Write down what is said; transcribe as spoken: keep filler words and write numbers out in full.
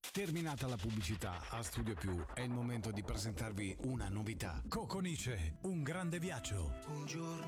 Terminata la pubblicità, a Studio Più è il momento di presentarvi una novità. Coconice, un grande viaggio. Un giorno